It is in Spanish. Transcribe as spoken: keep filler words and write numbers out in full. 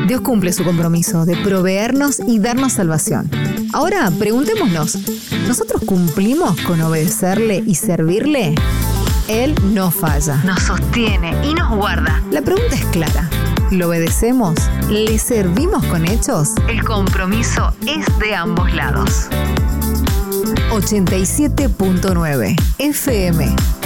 Dios cumple su compromiso de proveernos y darnos salvación. Ahora, preguntémonos, ¿nosotros cumplimos con obedecerle y servirle? Él no falla. Nos sostiene y nos guarda. La pregunta es clara. ¿Lo obedecemos? ¿Le servimos con hechos? El compromiso es de ambos lados. ochenta y siete punto nueve F M